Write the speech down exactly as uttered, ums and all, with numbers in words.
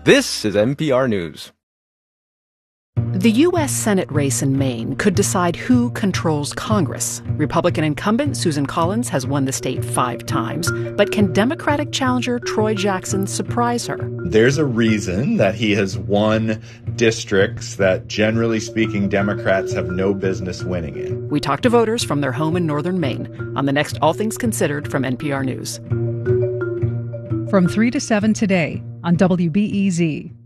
This is N P R News. The U S Senate race in Maine could decide who controls Congress. Republican incumbent Susan Collins has won the state five times, but can Democratic challenger Troy Jackson surprise her? There's a reason that he has won districts that, generally speaking, Democrats have no business winning in. We talked to voters from their home in northern Maine on the next All Things Considered from N P R News. From three to seven today on W B E Z.